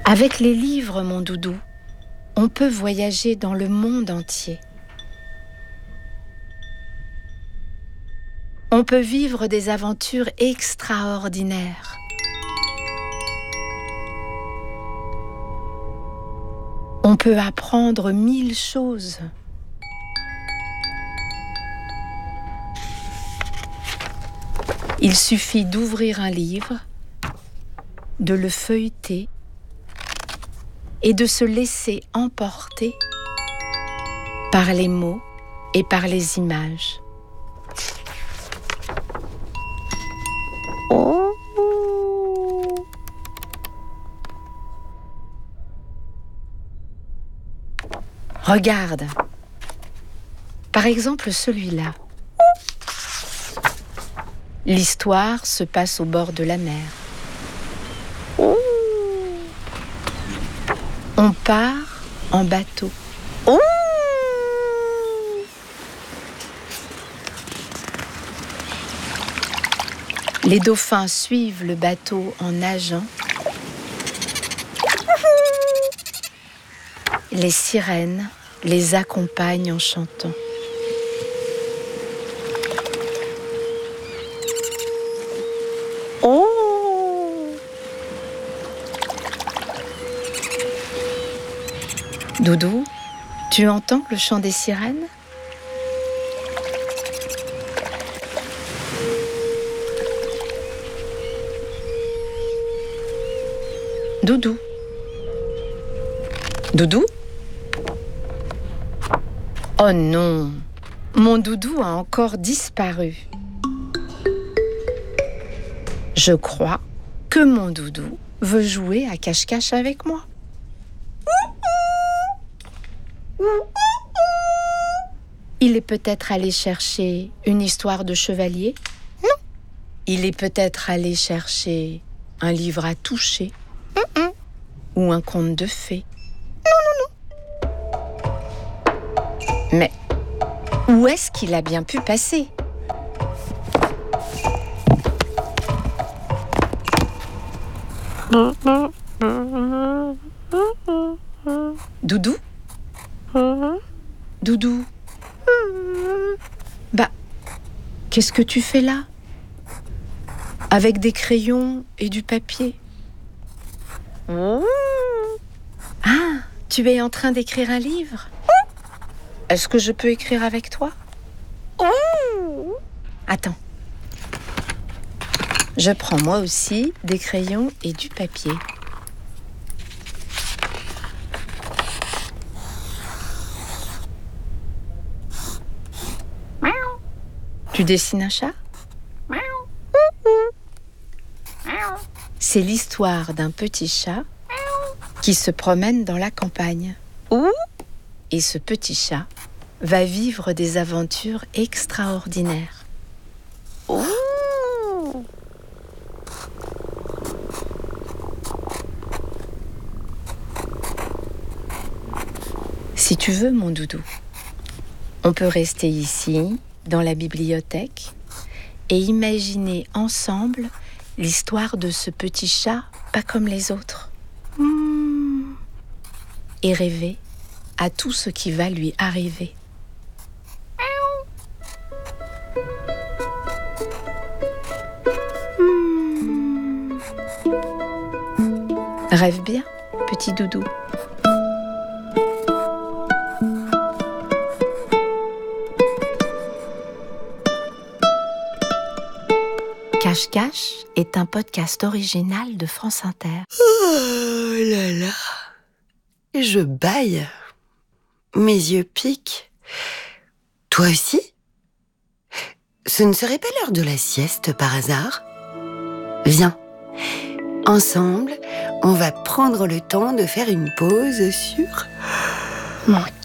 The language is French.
Avec les livres, mon doudou, on peut voyager dans le monde entier. On peut vivre des aventures extraordinaires. On peut apprendre 1000 choses. Il suffit d'ouvrir un livre, de le feuilleter et de se laisser emporter par les mots et par les images. Regarde, par exemple celui-là. L'histoire se passe au bord de la mer. On part en bateau. Les dauphins suivent le bateau en nageant. Les sirènes les accompagnent en chantant. Doudou, tu entends le chant des sirènes ? Doudou. Doudou ? Oh non, mon doudou a encore disparu. Je crois que mon doudou veut jouer à cache-cache avec moi. Il est peut-être allé chercher une histoire de chevalier. Non. Il est peut-être allé chercher un livre à toucher. Ou un conte de fées. Non. Mais où est-ce qu'il a bien pu passer ? Doudou ? Doudou ? Bah, qu'est-ce que tu fais là ? Avec des crayons et du papier ? Ah, tu es en train d'écrire un livre ? Est-ce que je peux écrire avec toi ? Attends. Je prends moi aussi des crayons et du papier. Tu dessines un chat ? C'est l'histoire d'un petit chat qui se promène dans la campagne. Et ce petit chat va vivre des aventures extraordinaires. Si tu veux, mon doudou, on peut rester ici, dans la bibliothèque, et imaginer ensemble l'histoire de ce petit chat pas comme les autres. Et rêver à tout ce qui va lui arriver. Rêve bien, petit doudou. Cache-cache est un podcast original de France Inter. Oh là là, je bâille. Mes yeux piquent. Toi aussi ? Ce ne serait pas l'heure de la sieste par hasard ? Viens, ensemble, on va prendre le temps de faire une pause sur mon